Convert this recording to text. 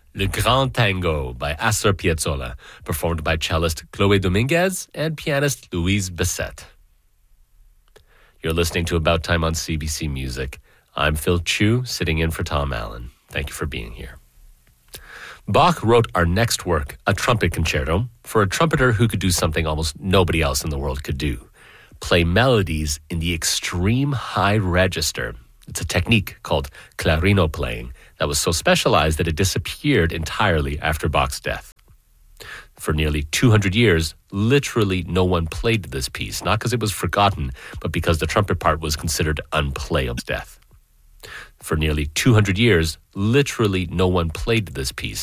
Le Grand Tango by Astor Piazzolla, performed by cellist Chloé Dominguez and pianist Louise Bessette. You're listening to About Time on CBC Music. I'm Phil Chu, sitting in for Tom Allen. Thank you for being here. Bach wrote our next work, a trumpet concerto, for a trumpeter who could do something almost nobody else in the world could do: play melodies in the extreme high register. It's a technique called clarino playing that was so specialized that it disappeared entirely after Bach's death. For nearly 200 years, literally no one played this piece, not because it was forgotten, but because the trumpet part was considered unplayable. Death. For nearly 200 years, literally no one played this piece.